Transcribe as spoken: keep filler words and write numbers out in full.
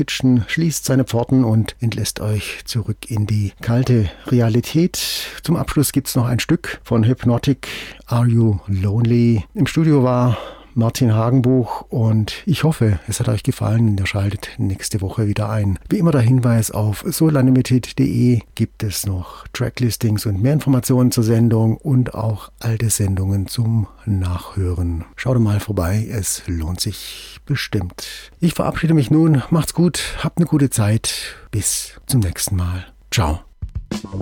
Fiction schließt seine Pforten und entlässt euch zurück in die kalte Realität. Zum Abschluss gibt's noch ein Stück von Hypnotic, Are You Lonely? Im Studio war Martin Hagenbuch und ich hoffe, es hat euch gefallen und ihr schaltet nächste Woche wieder ein. Wie immer der Hinweis, auf soul unlimited punkt de gibt es noch Tracklistings und mehr Informationen zur Sendung und auch alte Sendungen zum Nachhören. Schaut mal vorbei, es lohnt sich bestimmt. Ich verabschiede mich nun, macht's gut, habt eine gute Zeit, bis zum nächsten Mal. Ciao.